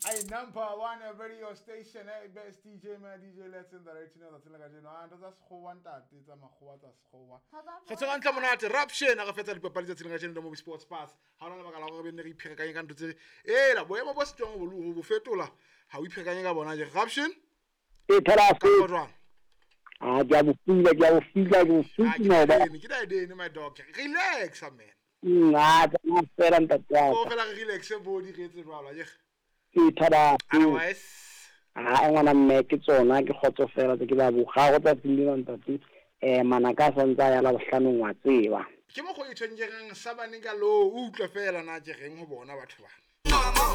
Hey, #1 radio station, best DJ man, DJ Let's in the right now. That's like that's one that it's a mahua that's hoa. Kgetho ga ntla monate Raption a ga fetsa dipapadi tsa tselenga tsena mo sports pass. Ha hona le baka la go be ne re iphekanye ka ntse tse la boemo bo strong bo fetola. Ha o iphekanye ka bona je Raption. E thela se. Ah, ja bo fila no. Ke dai my dog. Relax man. Na fela ntatwa. Go fela relax body re etse jwala je. Ke thela. Otherwise ngwana mme ke tsona ke kgotsofela ke ba bo ga go tsa tsindina ntati manaka sa ntsa ya la bohlanong wa tseba ke mo go itshwenjeng sa bane ka lo utlwe fela na je reng go bona batho ba